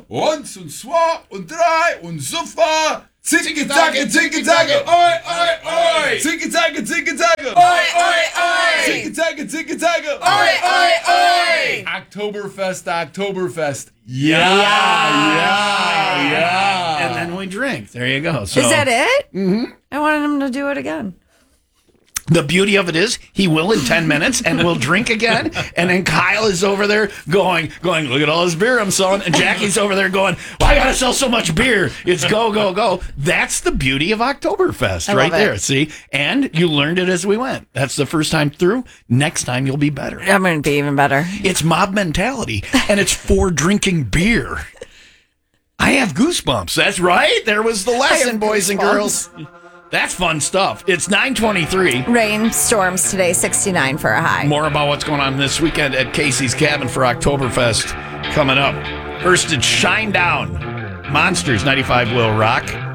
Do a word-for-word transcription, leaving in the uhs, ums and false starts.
Eins und zwei und drei und super. Zicke-Zacke, Zicke-Zacke, oi, oi, oi. Zicke-Zacke, Zicke-Zacke, oi, oi, oi. Zicke-Zacke, Zicke-Zacke, oi, oi, oi. Oktoberfest, Oktoberfest. Yeah, yeah, yeah. And then we drink. There you go. So, Is that it? Mm-hmm. I wanted him to do it again. The beauty of it is he will in ten minutes and we'll drink again. And then Kyle is over there going, going, look at all this beer I'm selling. And Jackie's over there going, well, I got to sell so much beer. It's go, go, go. That's the beauty of Oktoberfest I right love it. there. See? And you learned it as we went. That's the first time through. Next time you'll be better. I'm going to be even better. It's mob mentality and it's for drinking beer. I have goosebumps. That's right. There was the lesson, boys and girls. That's fun stuff. It's nine twenty-three. Rain, storms today, sixty-nine for a high. More about what's going on this weekend at Casey's Cabin for Oktoberfest coming up. First, it's Shine Down. Monsters ninety-five will rock.